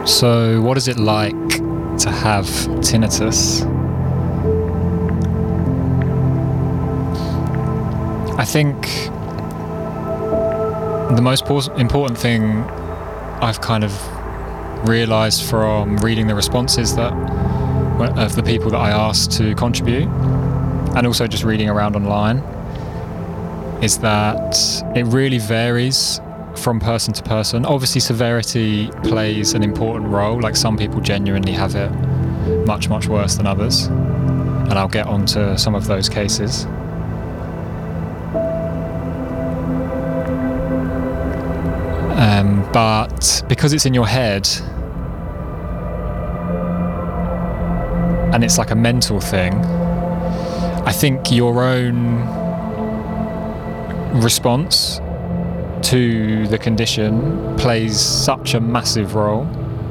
So, what is it like to have tinnitus? I think the most important thing I've kind of realised from reading the responses of the people that I asked to contribute, and also just reading around online, is that it really varies from person to person. Obviously, severity plays an important role. Like, some people genuinely have it much, much worse than others, and I'll get onto some of those cases. But because it's in your head, and it's like a mental thing, I think your own response to the condition plays such a massive role.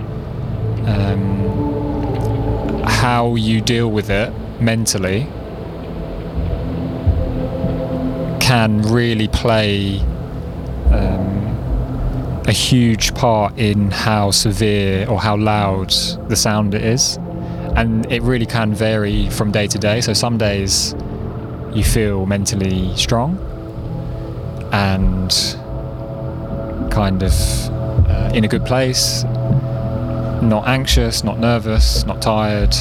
How you deal with it mentally can really play a huge part in how severe or how loud the sound is, and it really can vary from day to day. So some days you feel mentally strong and kind of in a good place, not anxious, not nervous, not tired.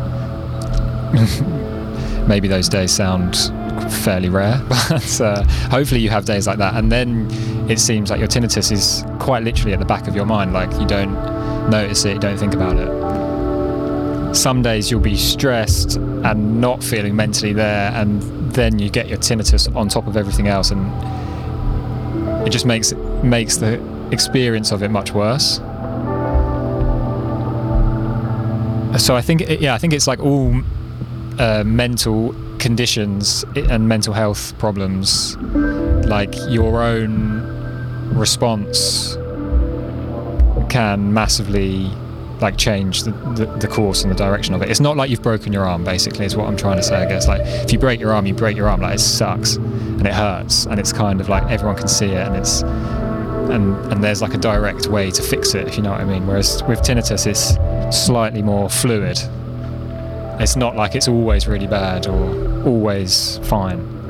Maybe those days sound fairly rare, but hopefully you have days like that, and then it seems like your tinnitus is quite literally at the back of your mind. Like, you don't notice it, you don't think about it. Some days you'll be stressed and not feeling mentally there, and then you get your tinnitus on top of everything else, and it just makes the experience of it much worse. So I think it's like all mental conditions and mental health problems, like your own response can massively like change the course and the direction of it. It's not like you've broken your arm, basically, is what I'm trying to say, I guess. Like, if you break your arm, you break your arm. Like, it sucks and it hurts, and it's kind of like everyone can see it, and it's and there's like a direct way to fix it, if you know what I mean. Whereas with tinnitus, it's slightly more fluid. It's not like it's always really bad or always fine.